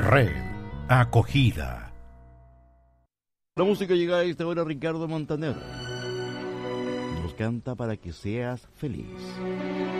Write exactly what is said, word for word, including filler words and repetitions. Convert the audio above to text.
Red Acogida. La música llega a esta hora, Ricardo Montaner nos canta Para que seas feliz.